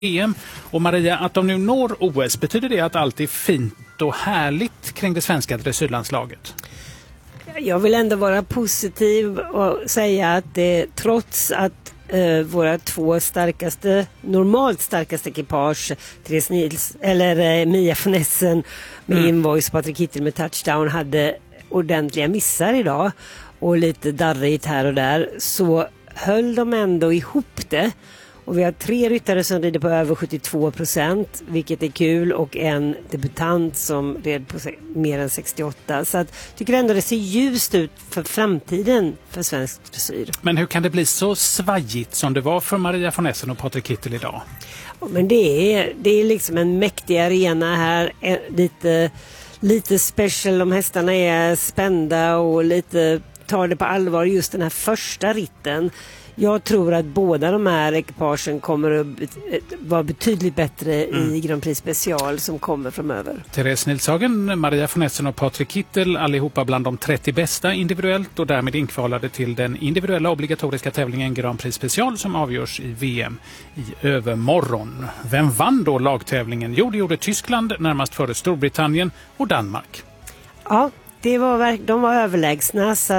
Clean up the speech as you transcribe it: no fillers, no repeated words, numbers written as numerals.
EM. Och Maria, att de nu når OS, betyder det att allt är fint och härligt kring det svenska dressyrlandslaget? Jag vill ändå vara positiv och säga att det, trots att våra två normalt starkaste ekipage, Therese Nils eller Mia von Essen med invoice, Patrik Kittel med touchdown, hade ordentliga missar idag och lite darrigt här och där, så höll de ändå ihop det. Och vi har 3 ryttare som rider på över 72%, vilket är kul, och en debutant som red på mer än 68%. Så att, tycker ändå det ser ljust ut för framtiden för svensk dressyr. Men hur kan det bli så svajigt som det var för Maria von Essen och Patrik Kittel idag? Men det är liksom en mäktig arena här, lite special. De hästarna är spända och lite tar det på allvar just den här första ritten. Jag tror att båda de här ekipagen kommer att vara betydligt bättre i Grand Prix Special som kommer framöver. Therese Nilshagen, Maria von Essen och Patrik Kittel, allihopa bland de 30 bästa individuellt och därmed inkvalade till den individuella obligatoriska tävlingen Grand Prix Special som avgörs i VM i övermorgon. Vem vann då lagtävlingen? Jo, det gjorde Tyskland, närmast före Storbritannien och Danmark. Ja, de var överlägsna. Så